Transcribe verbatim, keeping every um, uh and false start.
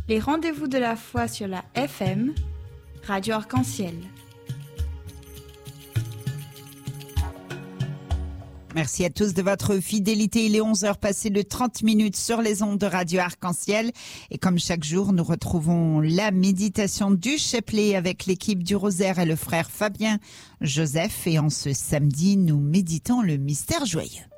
Les rendez-vous de la foi sur la F M, Radio Arc-en-Ciel. Merci à tous de votre fidélité. Il est onze heures passées de trente minutes sur les ondes de Radio Arc-en-Ciel. Et comme chaque jour, nous retrouvons la méditation du chapelet avec l'équipe du Rosaire et le frère Fabien Joseph. Et en ce samedi, nous méditons le mystère joyeux.